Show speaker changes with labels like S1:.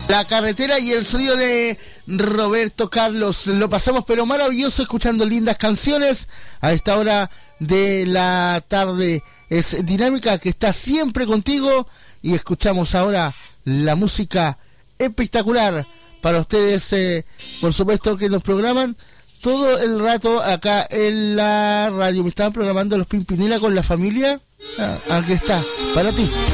S1: La carretera y el sonido de Roberto Carlos. Lo pasamos pero maravilloso escuchando lindas canciones a esta hora de la tarde. Es Dinámica, que está siempre contigo, y escuchamos ahora la música espectacular para ustedes, por supuesto, que nos programan todo el rato acá en la radio. Me estaban programando los Pimpinela con la familia. Aquí está, para ti.